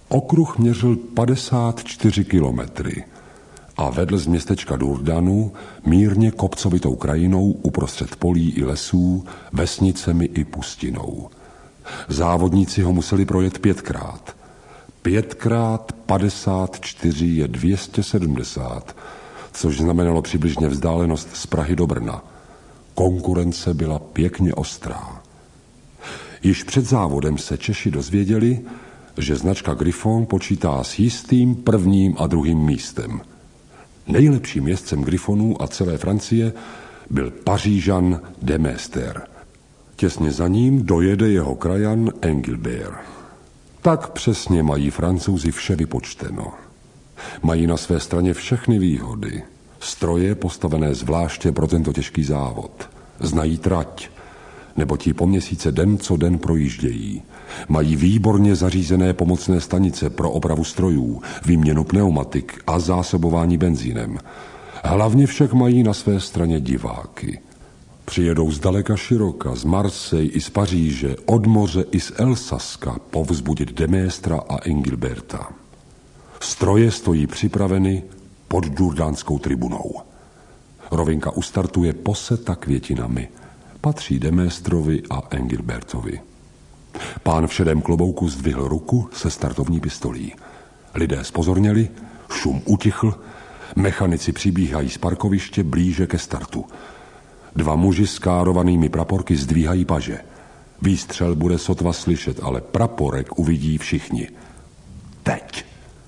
Okruh měřil 54 kilometry a vedl z městečka Durdanu mírně kopcovitou krajinou uprostřed polí i lesů, vesnicemi i pustinou. Závodníci ho museli projet 5krát. 5x 54 je 270, což znamenalo přibližně vzdálenost z Prahy do Brna. Konkurence byla pěkně ostrá. Již před závodem se Češi dozvěděli, že značka Griffon počítá s jistým prvním a druhým místem. Nejlepším jezdcem Griffonů a celé Francie byl Pařížan De Maistre. Těsně za ním dojede jeho krajan Engelbert. Tak přesně mají Francouzi vše vypočteno. Mají na své straně všechny výhody. Stroje postavené zvláště pro tento těžký závod. Znají trať, nebo ti po měsíce den co den projíždějí. Mají výborně zařízené pomocné stanice pro opravu strojů, výměnu pneumatik a zásobování benzínem. Hlavně však mají na své straně diváky. Přijedou zdaleka široka, z Marseille i z Paříže, od moře i z Elsaska povzbudit De Maistra a Engelberta. Stroje stojí připraveny pod durdánskou tribunou. Rovinka ustartuje poseta květinami. Patří De Maistrovi a Engelbertovi. Pán v šedém klobouku zdvihl ruku se startovní pistolí. Lidé zpozorněli, šum utichl, mechanici přibíhají z parkoviště blíže ke startu. Dva muži s károvanými praporky zdvíhají paže. Výstřel bude sotva slyšet, ale praporek uvidí všichni. Teď.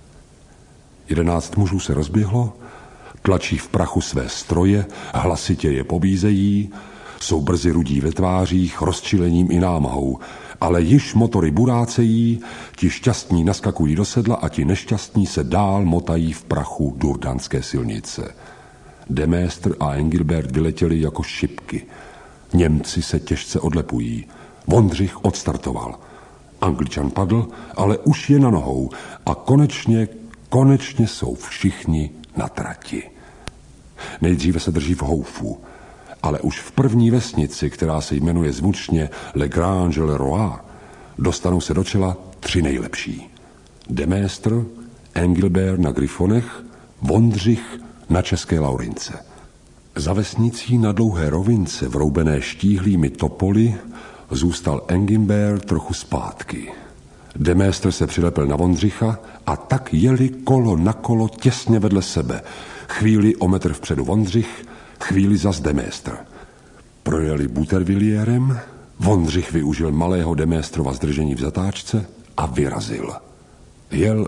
11 mužů se rozběhlo, tlačí v prachu své stroje, hlasitě je pobízejí, jsou brzy rudí ve tvářích, rozčilením i námahou, ale již motory burácejí, ti šťastní naskakují do sedla a ti nešťastní se dál motají v prachu durdánské silnice. De Maistre a Engelbert vyletěli jako šipky. Němci se těžce odlepují. Vondřich odstartoval. Angličan padl, ale už je na nohou a konečně jsou všichni na trati. Nejdříve se drží v houfu, ale už v první vesnici, která se jmenuje zvučně Le Grange-le-Roi, dostanou se do čela 3 nejlepší. De Maistre, Engelbert na Griffonech, Vondřich na České Laurince. Za vesnicí na dlouhé rovince, vroubené štíhlými topoly, zůstal Engelbert trochu zpátky. De Maistre se přilepil na Vondřicha a tak jeli kolo na kolo těsně vedle sebe. Chvíli o metr vpředu Vondřich, chvíli zas De Maistre. Projeli Buttervillierem, Vondřich využil malého De Maestrova zdržení v zatáčce a vyrazil. Jel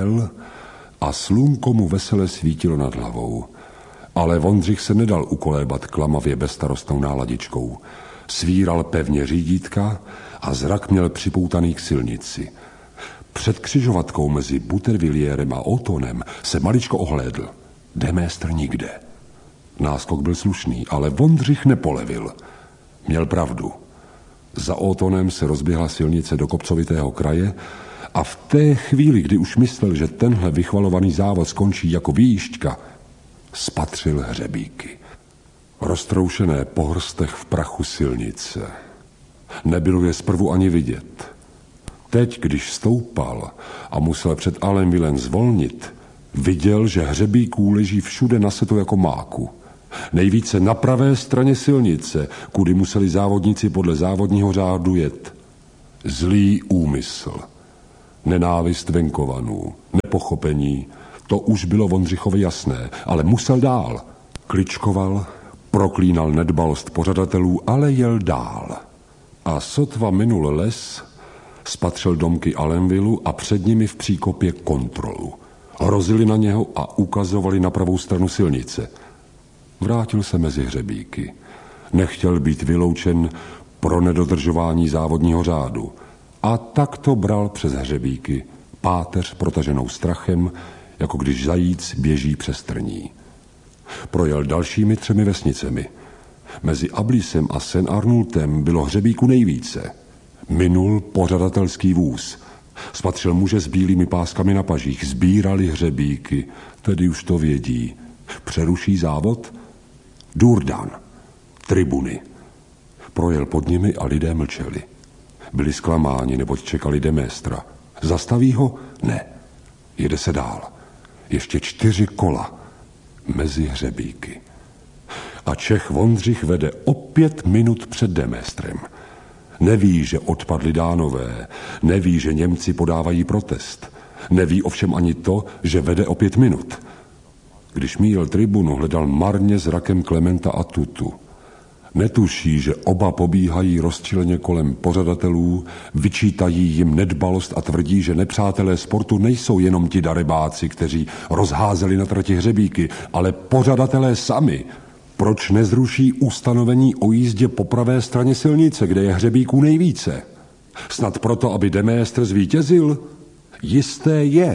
a slunko mu vesele svítilo nad hlavou. Ale Vondřich se nedal ukolébat klamavě bezstarostnou náladičkou. Svíral pevně řídítka a zrak měl připoutaný k silnici. Před křižovatkou mezi Buttervillierem a Otonem se maličko ohlédl. De Maistre nikde. Náskok byl slušný, ale Vondřich nepolevil. Měl pravdu. Za Otonem se rozběhla silnice do kopcovitého kraje a v té chvíli, kdy už myslel, že tenhle vychvalovaný závod skončí jako výjížďka, spatřil hřebíky. Roztroušené po hrstech v prachu silnice. Nebylo je zprvu ani vidět. Teď, když stoupal a musel před Allenvillem zvolnit, viděl, že hřebíků leží všude na setu jako máku. Nejvíce na pravé straně silnice, kudy museli závodníci podle závodního řádu jet. Zlý úmysl, nenávist venkovanů, nepochopení, to už bylo Vondřichovi jasné, ale musel dál. Kličkoval, proklínal nedbalost pořadatelů, ale jel dál. A sotva minul les, spatřil domky Allenvillu a před nimi v příkopě kontrolu. Hrozili na něho a ukazovali na pravou stranu silnice. Vrátil se mezi hřebíky. Nechtěl být vyloučen pro nedodržování závodního řádu. A tak to bral přes hřebíky, páteř protaženou strachem, jako když zajíc běží přes trní. Projel dalšími 3 vesnicemi. Mezi Ablisem a Saint-Arnoultem bylo hřebíku nejvíce. Minul pořadatelský vůz. Spatřil muže s bílými páskami na pažích. Sbírali hřebíky, tedy už to vědí. Přeruší závod? Durdan. Tribuny. Projel pod nimi a lidé mlčeli. Byli zklamáni, neboť čekali De Maistra. Zastaví ho? Ne. Jede se dál. Ještě 4 kola. Mezi hřebíky. A Čech Vondřich vede o 5 minut před Deméstrem. Neví, že odpadli Dánové. Neví, že Němci podávají protest. Neví ovšem ani to, že vede o 5 minut. Když míjel tribunu, hledal marně zrakem Klementa a Tutu. Netuší, že oba pobíhají rozčileně kolem pořadatelů, vyčítají jim nedbalost a tvrdí, že nepřátelé sportu nejsou jenom ti darebáci, kteří rozházeli na trati hřebíky, ale pořadatelé sami. Proč nezruší ustanovení o jízdě po pravé straně silnice, kde je hřebíků nejvíce? Snad proto, aby Deméstr zvítězil? Jisté je.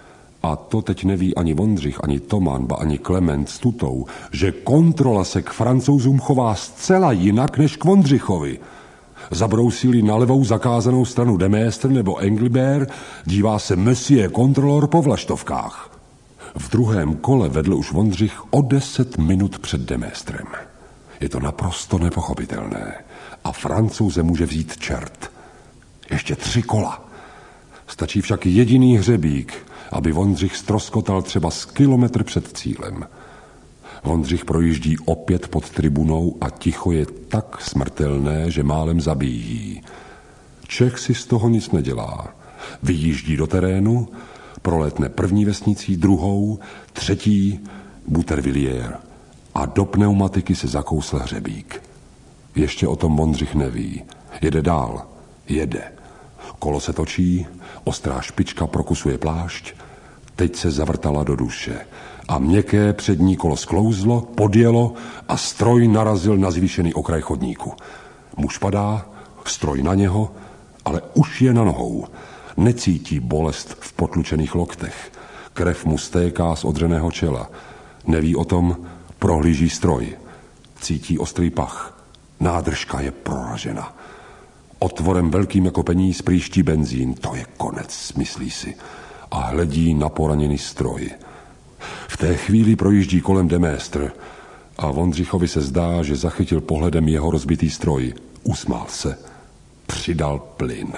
A to teď neví ani Vondřich, ani Toman, ba ani Klement s Tutou, že kontrola se k Francouzům chová zcela jinak než k Vondřichovi. Zabrousí-li na levou zakázanou stranu Deméstr nebo Engelbert, dívá se monsieur kontrolor po vlaštovkách. V druhém kole vedl už Vondřich o 10 minut před Deméstrem. Je to naprosto nepochopitelné. A Francouze může vzít čert. Ještě 3 kola. Stačí však jediný hřebík, aby Vondřich ztroskotal třeba z kilometr před cílem. Vondřich projíždí opět pod tribunou a ticho je tak smrtelné, že málem zabíjí. Čech si z toho nic nedělá. Vyjíždí do terénu, prolétne první vesnicí, druhou, třetí, Buttervilliers a do pneumatiky se zakousl hřebík. Ještě o tom Vondřich neví. Jede dál. Jede. Kolo se točí, ostrá špička prokusuje plášť, teď se zavrtala do duše a měkké přední kolo sklouzlo, podjelo a stroj narazil na zvýšený okraj chodníku. Muž padá, stroj na něho, ale už je na nohou. Necítí bolest v potlučených loktech. Krev mu stéká z odřeného čela. Neví o tom, prohlíží stroj. Cítí ostrý pach. Nádržka je proražena. Otvorem velkým jako peníz prýští benzín. To je konec, myslí si. A hledí na poraněný stroj. V té chvíli projíždí kolem Deméstr a Vondřichovi se zdá, že zachytil pohledem jeho rozbitý stroj. Usmál se. Přidal plyn.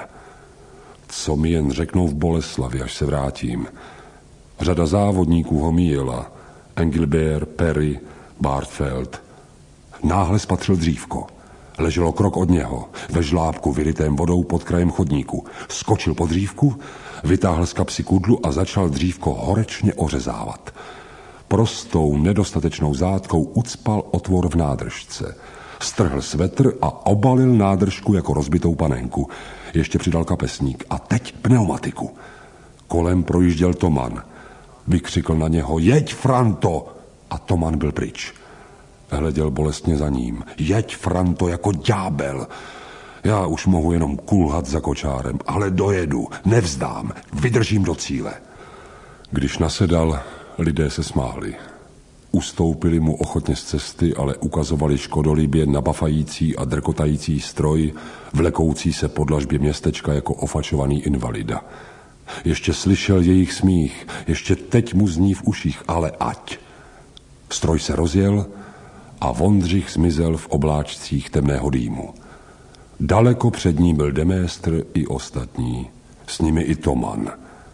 Co mi jen řeknou v Boleslavi, až se vrátím. Řada závodníků ho míjela. Engelbert, Perry, Bartfeld. Náhle spatřil dřívko. Leželo krok od něho, ve žlábku vyrytém vodou pod krajem chodníku. Skočil po dřívku, vytáhl z kapsy kudlu a začal dřívko horečně ořezávat. Prostou, nedostatečnou zátkou ucpal otvor v nádržce. Strhl svetr a obalil nádržku jako rozbitou panenku. Ještě přidal kapesník a teď pneumatiku. Kolem projížděl Toman. Vykřikl na něho: "Jeď, Franto!" A Toman byl pryč. Hleděl bolestně za ním. "Jeď, Franto, jako ďábel. Já už mohu jenom kulhat za kočárem, ale dojedu, nevzdám, vydržím do cíle." Když nasedal, lidé se smáli. Ustoupili mu ochotně z cesty, ale ukazovali škodolibě nabafající a drkotající stroj, vlekoucí se po dlažbě městečka jako ofačovaný invalida. Ještě slyšel jejich smích, ještě teď mu zní v uších, ale ať. Stroj se rozjel a Vondřich zmizel v obláčcích temného dýmu. Daleko před ním byl Deméstr i ostatní, s nimi i Toman.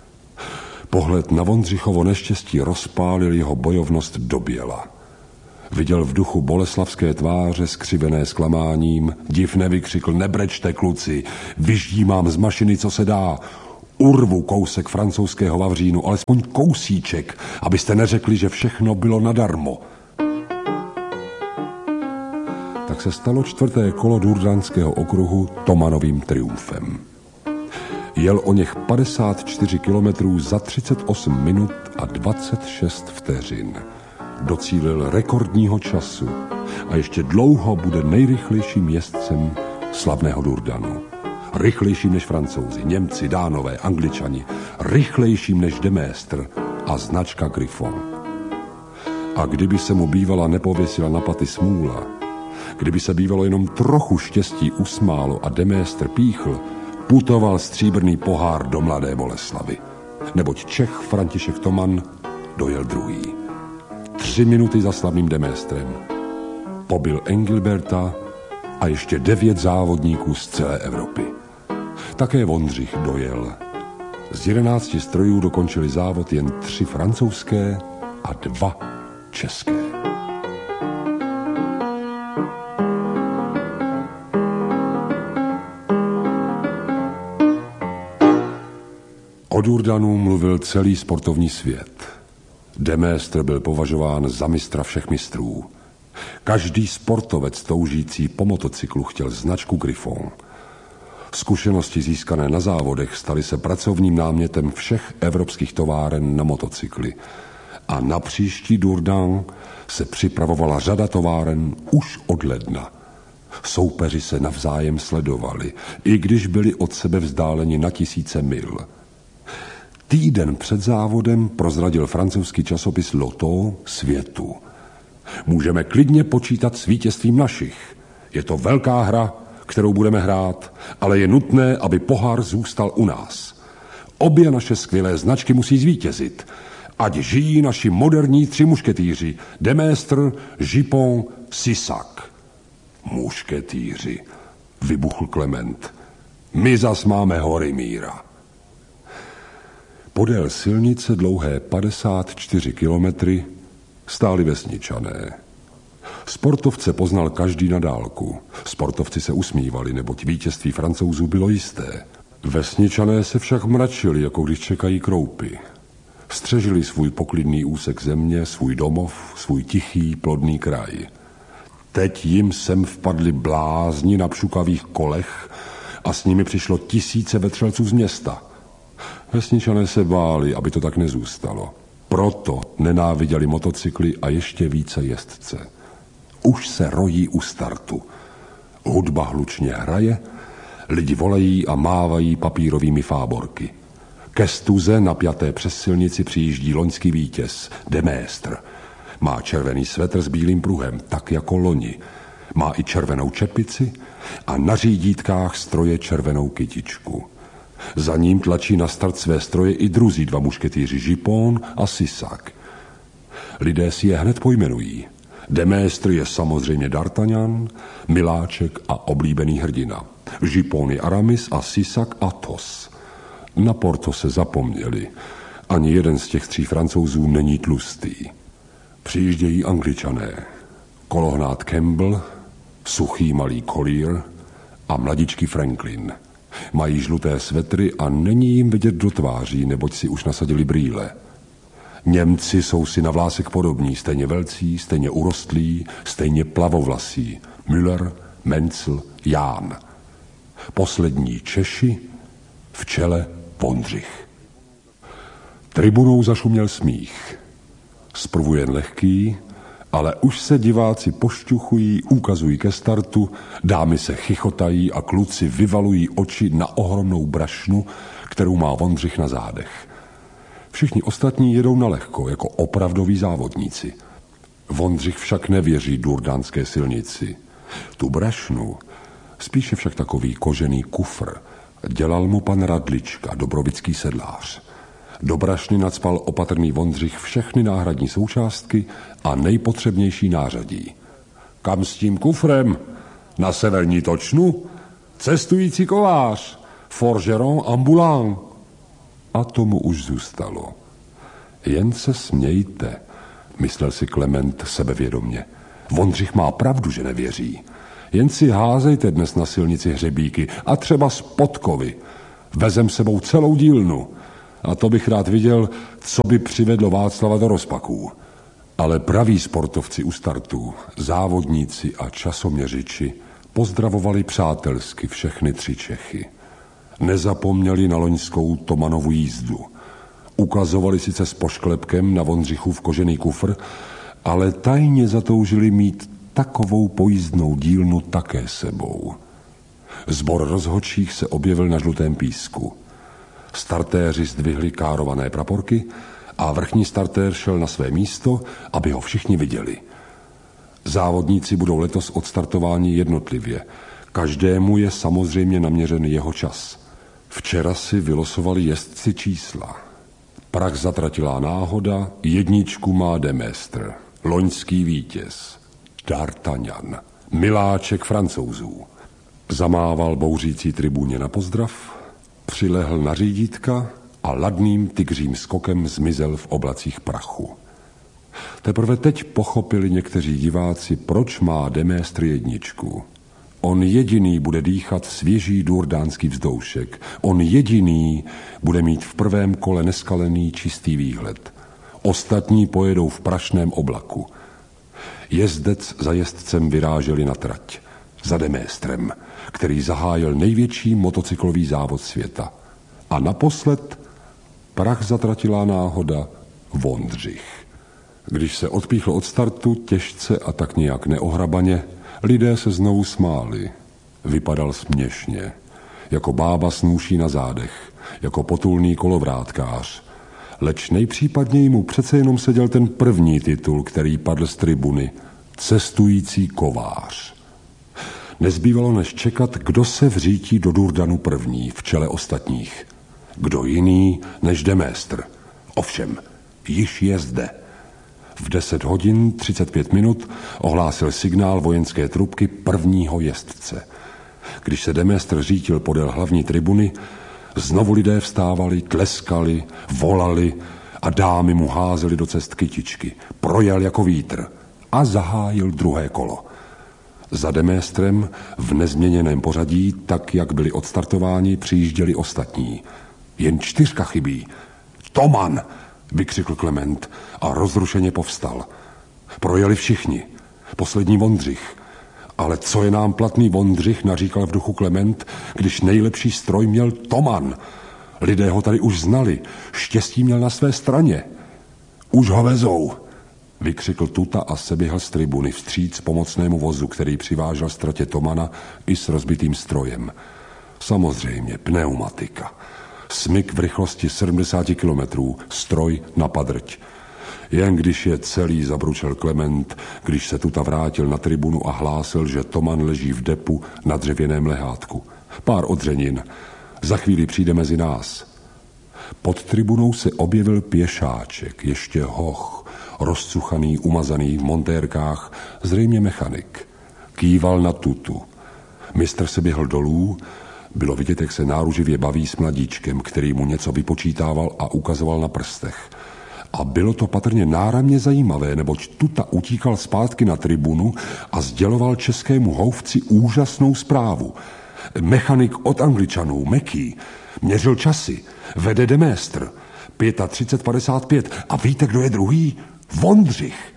Pohled na Vondřichovo neštěstí rozpálil jeho bojovnost do běla. Viděl v duchu boleslavské tváře skřivené zklamáním, div nevykřikl: "Nebrečte, kluci, vyždímám z mašiny, co se dá. Urvu kousek francouzského vavřínu, alespoň kousíček, abyste neřekli, že všechno bylo nadarmo." Tak se stalo 4. kolo Durdánského okruhu Tomanovým triumfem. Jel o něch 54 kilometrů za 38 minut a 26 vteřin. Docílil rekordního času a ještě dlouho bude nejrychlejším jezdcem slavného Durdanu. Rychlejším než Francouzi, Němci, Dánové, Angličani, rychlejším než Deméstr a značka Griffon. A kdyby se mu bývala nepověsila na paty smůla, kdyby se bývalo jenom trochu štěstí usmálo a Deméstr píchl, putoval stříbrný pohár do Mladé Boleslavy. Neboť Čech František Toman dojel druhý. 3 minuty za slavným Deméstrem. Pobil Engelberta a ještě 9 závodníků z celé Evropy. Také Vondřich dojel Z 11 strojů dokončili závod jen 3 francouzské a 2 české. O Jourdanu mluvil celý sportovní svět. Demestr byl považován za mistra všech mistrů. Každý sportovec toužící po motocyklu chtěl značku Griffon. Zkušenosti získané na závodech staly se pracovním námětem všech evropských továren na motocykly. A na příští Jourdan se připravovala řada továren už od ledna. Soupeři se navzájem sledovali, i když byli od sebe vzdáleni na tisíce mil. Týden před závodem prozradil francouzský časopis Lotto světu. Můžeme klidně počítat s vítězstvím našich. Je to velká hra, kterou budeme hrát, ale je nutné, aby pohár zůstal u nás. Obě naše skvělé značky musí zvítězit. Ať žijí naši moderní 3 mušketýři, Demestr, Gippon, Sisak. Mušketýři, vybuchl Klement. My zas máme Horymíra. Podél silnice dlouhé 54 kilometry stáli vesničané. Sportovce poznal každý na dálku. Sportovci se usmívali, neboť vítězství Francouzů bylo jisté. Vesničané se však mračili, jako když čekají kroupy. Střežili svůj poklidný úsek země, svůj domov, svůj tichý, plodný kraj. Teď jim sem vpadli blázni na pšukavých kolech a s nimi přišlo tisíce vetřelců z města. Vesničané se báli, aby to tak nezůstalo. Proto nenáviděli motocykly a ještě více jezdce. Už se rojí u startu. Hudba hlučně hraje, lidi volají a mávají papírovými fáborky. Ke stuze napjaté přes silnici přijíždí loňský vítěz, Demestr. Má červený svetr s bílým pruhem, tak jako loni. Má i červenou čepici a na řídítkách stroje červenou kytičku. Za ním tlačí na start své stroje i druzí 2 mušketýři, Gippon a Sisak. Lidé si je hned pojmenují. Demestr je samozřejmě D'Artagnan, miláček a oblíbený hrdina. Gippon je Aramis a Sisak Athos. Na Porthose zapomněli. Ani jeden z těch 3 Francouzů není tlustý. Přijíždějí Angličané. Kolohnát Campbell, suchý malý Collier a mladičký Franklin. Mají žluté svetry a není jim vidět do tváří, neboť si už nasadili brýle. Němci jsou si na vlásek podobní, stejně velcí, stejně urostlí, stejně plavovlasí. Müller, Menzel, Jahn. Poslední Češi, v čele Vondřich. Tribunou zašuměl smích. Zprvu jen lehký, ale už se diváci pošťuchují, ukazují ke startu, dámy se chichotají a kluci vyvalují oči na ohromnou brašnu, kterou má Vondřich na zádech. Všichni ostatní jedou na lehko, jako opravdoví závodníci. Vondřich však nevěří jourdanské silnici. Tu brašnu, spíše však takový kožený kufr, dělal mu pan Radlička, dobrovický sedlář. Do brašny nacpal opatrný Vondřich všechny náhradní součástky a nejpotřebnější nářadí. Kam s tím kufrem? Na severní točnu? Cestující kovář, forgeron ambulant. A tomu už zůstalo. Jen se smějte, myslel si Klement sebevědomně. Vondřich má pravdu, že nevěří. Jen si házejte dnes na silnici hřebíky a třeba z podkovy. Vezem sebou celou dílnu. A to bych rád viděl, co by přivedlo Václava do rozpaků. Ale praví sportovci u startu, závodníci a časoměřiči pozdravovali přátelsky všechny 3 Čechy. Nezapomněli na loňskou Tomanovu jízdu. Ukazovali sice s pošklepkem na Vondřichův kožený kufr, ale tajně zatoužili mít takovou pojízdnou dílnu také sebou. Sbor rozhodčích se objevil na žlutém písku. Startéři zdvihli kárované praporky a vrchní startér šel na své místo, aby ho všichni viděli. Závodníci budou letos odstartováni jednotlivě. Každému je samozřejmě naměřen jeho čas. Včera si vylosovali jezdci čísla. Prach zatratilá náhoda, 1 má Demestr, loňský vítěz, D'Artagnan, miláček Francouzů. Zamával bouřící tribuně na pozdrav, přilehl na řídítka a ladným tygřím skokem zmizel v oblacích prachu. Teprve teď pochopili někteří diváci, proč má Demestr jedničku. On jediný bude dýchat svěží durdánský vzdoušek. On jediný bude mít v prvém kole neskalený čistý výhled. Ostatní pojedou v prašném oblaku. Jezdec za jezdcem vyráželi na trať. Za Demestrem, který zahájil největší motocyklový závod světa. A naposled prach zatratilá náhoda Vondřich. Když se odpíchl od startu těžce a tak nějak neohrabaně, lidé se znovu smáli. Vypadal směšně, jako bába s nůší na zádech, jako potulný kolovrátkář. Leč nejpřípadněji mu přece jenom seděl ten první titul, který padl z tribuny, cestující kovář. Nezbývalo než čekat, kdo se vřítí do Durdanu první v čele ostatních. Kdo jiný než Demestr. Ovšem, již je zde. V 10 hodin 35 minut ohlásil signál vojenské trubky prvního jezdce. Když se Demestr řítil podél hlavní tribuny, znovu lidé vstávali, tleskali, volali a dámy mu házeli do cest kytičky. Projel jako vítr a zahájil druhé kolo. Za Demestrem v nezměněném pořadí, tak jak byli odstartováni, přijížděli ostatní. Jen 4 chybí. Toman! Vykřikl Klement a rozrušeně povstal. Projeli všichni. Poslední Vondřich. Ale co je nám platný Vondřich, naříkal v duchu Klement, když nejlepší stroj měl Toman. Lidé ho tady už znali. Štěstí měl na své straně. Už ho vezou, vykřikl Tuta a seběhl z tribuny vstříc pomocnému vozu, který přivážel ztratě Tomana i s rozbitým strojem. Samozřejmě pneumatika. Smyk v rychlosti 70 kilometrů, stroj na padrť. Jen když je celý, zabručel Klement, když se Tuta vrátil na tribunu a hlásil, že Toman leží v depu na dřevěném lehátku. Pár odřenin. Za chvíli přijde mezi nás. Pod tribunou se objevil pěšáček, ještě hoch, rozcuchaný, umazaný v montérkách, zřejmě mechanik. Kýval na Tutu. Mistr se běhl dolů. Bylo vidět, jak se náruživě baví s mladíčkem, který mu něco vypočítával a ukazoval na prstech. A bylo to patrně náramně zajímavé, neboť Tuta utíkal zpátky na tribunu a sděloval českému houfci úžasnou zprávu. Mechanik od Angličanů, Meký, měřil časy, vede Demestr, 35,55. A víte, kdo je druhý? Vondřich,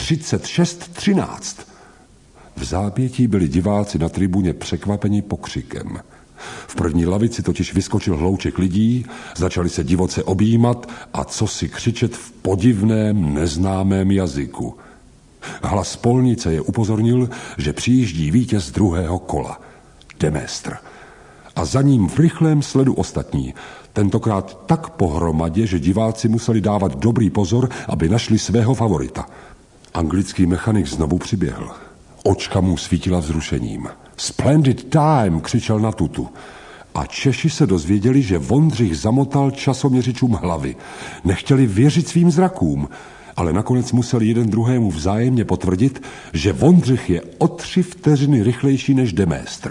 36,13. V zápětí byli diváci na tribuně překvapeni pokřikem. V první lavici totiž vyskočil hlouček lidí, začali se divoce objímat a cosi křičet v podivném, neznámém jazyku. Hlas polnice je upozornil, že přijíždí vítěz druhého kola, Demestr. A za ním v rychlém sledu ostatní, tentokrát tak pohromadě, že diváci museli dávat dobrý pozor, aby našli svého favorita. Anglický mechanik znovu přiběhl. Očka mu svítila vzrušením. Splendid time, křičel na Tutu. A Češi se dozvěděli, že Vondřich zamotal časoměřičům hlavy. Nechtěli věřit svým zrakům, ale nakonec museli jeden druhému vzájemně potvrdit, že Vondřich je o 3 vteřiny rychlejší než Demestr.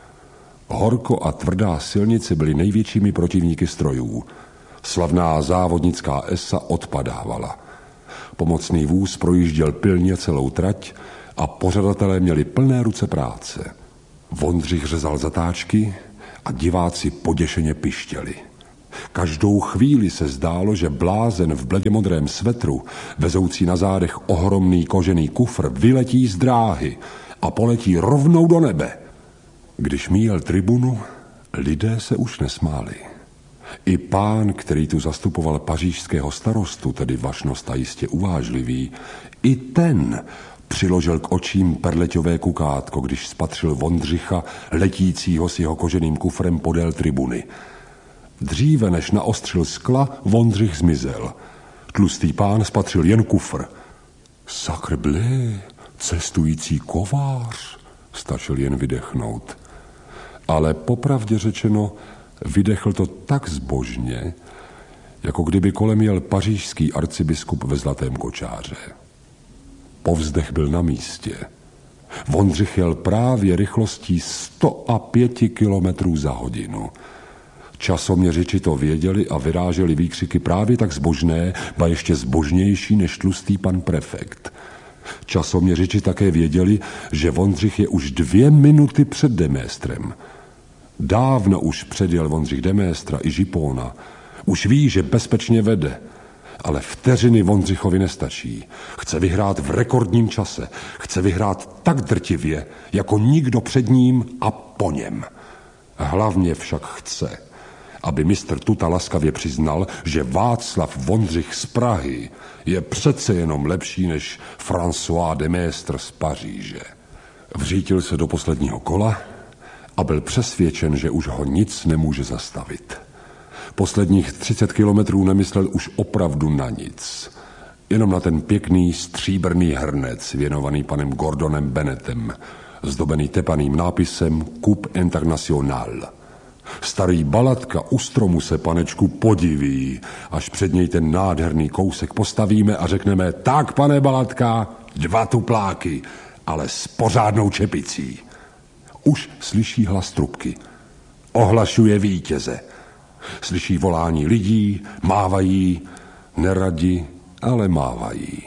Horko a tvrdá silnice byly největšími protivníky strojů. Slavná závodnická esa odpadávala. Pomocný vůz projížděl pilně celou trať a pořadatelé měli plné ruce práce. Vondřich řezal zatáčky a diváci poděšeně pištěli. Každou chvíli se zdálo, že blázen v bledě modrém svetru, vezoucí na zádech ohromný kožený kufr, vyletí z dráhy a poletí rovnou do nebe. Když míjel tribunu, lidé se už nesmáli. I pán, který tu zastupoval pařížského starostu, tedy vašnost a jistě uvážlivý, i ten přiložil k očím perleťové kukátko, když spatřil Vondřicha letícího s jeho koženým kufrem podél tribuny. Dříve než naostřil skla, Vondřich zmizel. Tlustý pán spatřil jen kufr. Sacre bleu, cestující kovář, stačil jen vydechnout. Ale popravdě řečeno, vydechl to tak zbožně, jako kdyby kolem jel pařížský arcibiskup ve zlatém kočáře. Povzdech byl na místě. Vondřich jel právě rychlostí 105 kilometrů za hodinu. Časoměřiči to věděli a vyráželi výkřiky právě tak zbožné, ba ještě zbožnější než tlustý pan prefekt. Časoměřiči také věděli, že Vondřich je už 2 minuty před Deméstrem. Dávno už předjel Vondřich Deméstra i Žipona. Už ví, že bezpečně vede. Ale vteřiny Vondřichovi nestačí. Chce vyhrát v rekordním čase. Chce vyhrát tak drtivě, jako nikdo před ním a po něm. Hlavně však chce, aby mistr Tuta laskavě přiznal, že Václav Vondřich z Prahy je přece jenom lepší než François Demestr z Paříže. Vřítil se do posledního kola a byl přesvědčen, že už ho nic nemůže zastavit. Posledních 30 kilometrů nemyslel už opravdu na nic. Jenom na ten pěkný stříbrný hrnec, věnovaný panem Gordonem Bennettem, zdobený tepaným nápisem Coupe International. Starý Balatka u stromu se, panečku, podiví, až před něj ten nádherný kousek postavíme a řekneme: tak, pane Balatka, 2 tupláky, ale s pořádnou čepicí. Už slyší hlas trubky. Ohlašuje vítěze. Slyší volání lidí, mávají, neradi, ale mávají.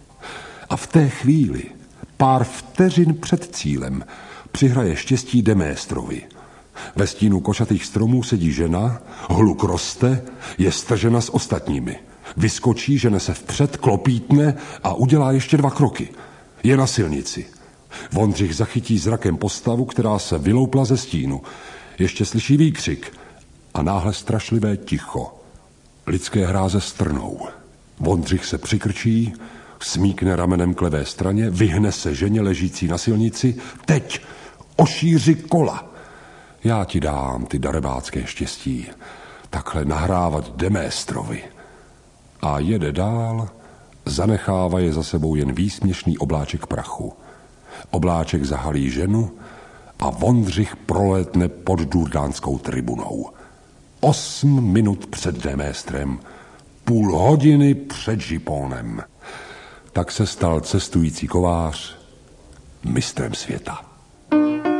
A v té chvíli, pár vteřin před cílem, přihraje štěstí Deméstrovi. Ve stínu košatých stromů sedí žena, hluk roste, je stržena s ostatními. Vyskočí, žene se vpřed, klopítne a udělá ještě 2 kroky. Je na silnici. Vondřich zachytí zrakem postavu, která se vyloupla ze stínu. Ještě slyší výkřik a náhle strašlivé ticho. Lidské hráze strnou. Vondřich se přikrčí, smíkne ramenem k levé straně, vyhne se ženě ležící na silnici. Teď ošíři kola. Já ti dám ty darebácké štěstí. Takhle nahrávat Deméstrovi. A jede dál, zanechává je za sebou jen výsměšný obláček prachu. Obláček zahalí ženu a Vondřich prolétne pod Durdánskou tribunou. 8 minut před Deméstrem, půl hodiny před Žiponem. Tak se stal cestující kovář mistrem světa.